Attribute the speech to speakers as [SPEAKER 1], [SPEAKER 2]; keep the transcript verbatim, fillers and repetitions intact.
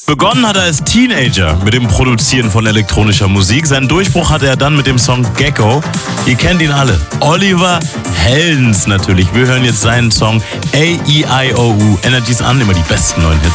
[SPEAKER 1] Begonnen hat er als Teenager mit dem Produzieren von elektronischer Musik. Seinen Durchbruch hatte er dann mit dem Song Gecko. Ihr kennt ihn alle. Oliver Heldens natürlich. Wir hören jetzt seinen Song A E I O U. Energy's an, immer die besten neuen Hits.